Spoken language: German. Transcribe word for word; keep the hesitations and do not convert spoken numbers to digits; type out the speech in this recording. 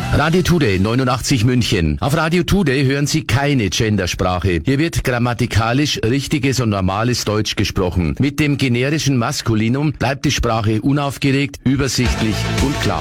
Radio Today neunundachtzig München. Auf Radio Today hören Sie keine Gendersprache. Hier wird grammatikalisch richtiges und normales Deutsch gesprochen. Mit dem generischen Maskulinum bleibt die Sprache unaufgeregt, übersichtlich und klar.